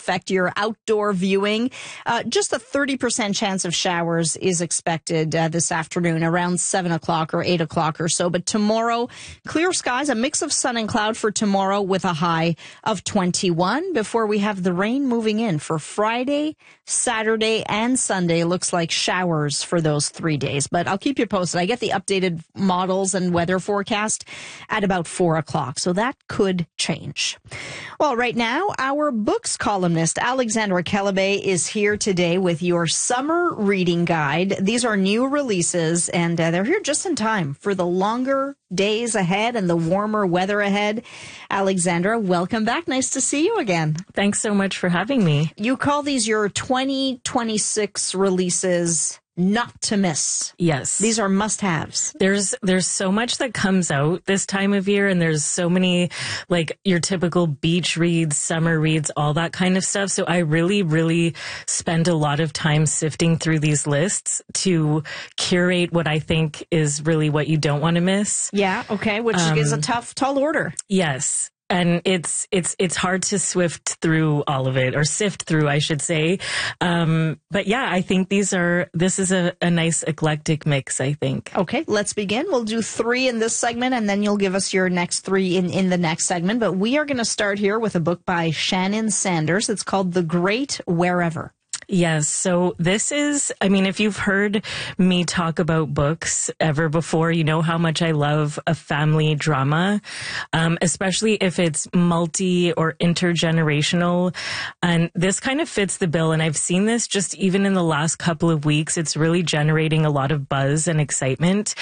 affect your outdoor viewing. Just a 30% chance of showers is expected this afternoon around 7 o'clock or 8 o'clock or so. But tomorrow, clear skies, a mix of sun and cloud for tomorrow with a high of 21 before we have the rain moving in for Friday, Saturday, and Sunday. Looks like showers for those 3 days. But I'll keep you posted. I get the updated models and weather forecast at about 4 o'clock. So that could change. Well, right now, our books columnist, Alexandra Kelebe, is here today with your summer reading guide. These are new releases, and they're here just in time for the longer days ahead and the warmer weather ahead. Alexandra, welcome back. Nice to see you again. Thanks so much for having me. You call these your 2026 releases not to miss. Yes. These are must-haves. There's so much that comes out this time of year, and there's so many, like, your typical beach reads, summer reads, all that kind of stuff. So I really spend a lot of time sifting through these lists to curate what I think is really what you don't want to miss. Yeah, okay, which is a tall order. Yes. And it's hard to sift through all of it, or sift through, I should say. But yeah, I think this is a nice eclectic mix, I think. Okay, let's begin. We'll do 3 in this segment, and then you'll give us your next 3 in the next segment. But we are going to start here with a book by Shannon Sanders. It's called The Great Wherever. Yes. So this is, I mean, if you've heard me talk about books ever before, you know how much I love a family drama, especially if it's multi or intergenerational. And this kind of fits the bill. And I've seen this just even in the last couple of weeks. It's really generating a lot of buzz and excitement.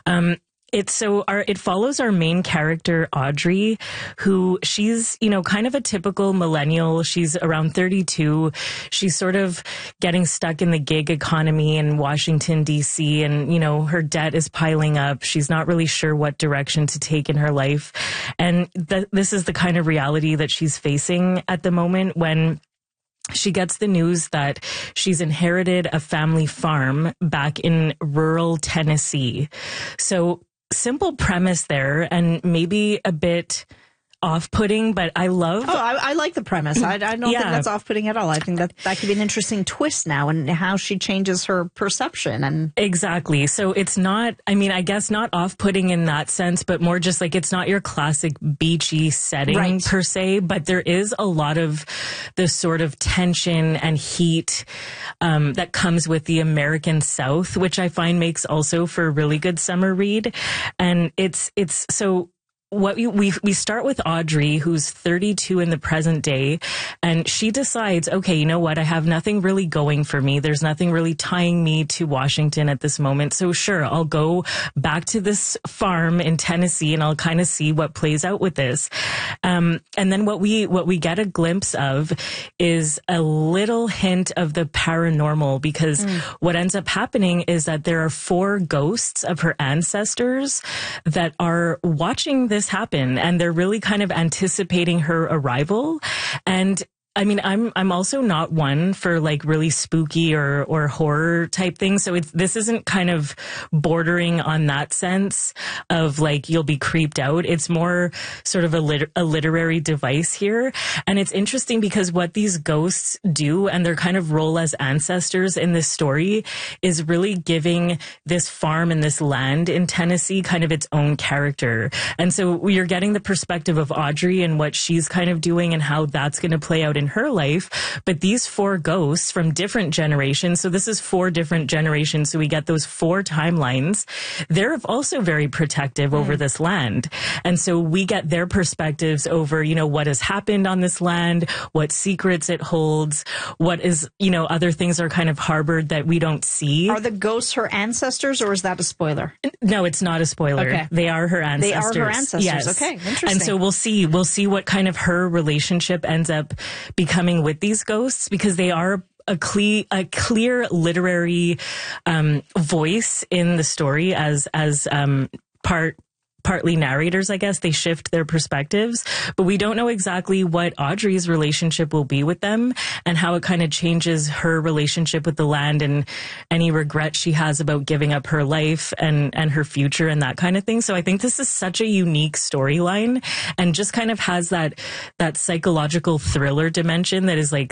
It follows our main character, Audrey, who she's, kind of a typical millennial. She's around 32. She's sort of getting stuck in the gig economy in Washington, D.C. And, her debt is piling up. She's not really sure what direction to take in her life. And this is the kind of reality that she's facing at the moment when she gets the news that she's inherited a family farm back in rural Tennessee. So, simple premise there, and maybe a bit off-putting, but I love... I like the premise. I don't think that's off-putting at all. I think that could be an interesting twist now and how she changes her perception. And exactly. So it's not, I guess not off-putting in that sense, but more just like it's not your classic beachy setting per se, but there is a lot of the sort of tension and heat that comes with the American South, which I find makes also for a really good summer read. And it's so... What we start with Audrey, who's 32 in the present day, and she decides, okay, you know what? I have nothing really going for me. There's nothing really tying me to Washington at this moment. So sure, I'll go back to this farm in Tennessee and I'll kind of see what plays out with this. And then what we get a glimpse of is a little hint of the paranormal, because what ends up happening is that there are 4 ghosts of her ancestors that are watching this happen, and they're really kind of anticipating her arrival. And I'm also not one for like really spooky or horror type things. So this isn't kind of bordering on that sense of like you'll be creeped out. It's more sort of a literary device here. And it's interesting because what these ghosts do and their kind of role as ancestors in this story is really giving this farm and this land in Tennessee kind of its own character. And so you're getting the perspective of Audrey and what she's kind of doing and how that's going to play out in her life. But these 4 ghosts from different generations, so this is 4 different generations, so we get those 4 timelines, they're also very protective over this land. And so we get their perspectives over, what has happened on this land, what secrets it holds, what is, other things are kind of harbored that we don't see. Are the ghosts her ancestors, or is that a spoiler? No, it's not a spoiler. Okay. They are her ancestors. They are her ancestors. Yes. Okay, interesting. And so we'll see what kind of her relationship ends up becoming with these ghosts, because they are a clear literary voice in the story as partly narrators, I guess. They shift their perspectives, but we don't know exactly what Audrey's relationship will be with them and how it kind of changes her relationship with the land and any regret she has about giving up her life and her future and that kind of thing. So I think this is such a unique storyline and just kind of has that psychological thriller dimension that is like